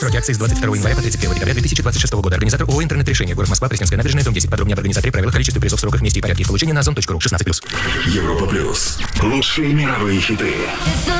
Сроки акции с 22 января по 31 декабря 2026 года. Организатор ООО «Интернет-решение». Город Москва, Пресненская набережная, дом 10. Подробнее об организаторе, правилах, количестве призов, сроках, месте и порядке их получения на ozon.ru. 16+. Европа плюс. Лучшие мировые хиты.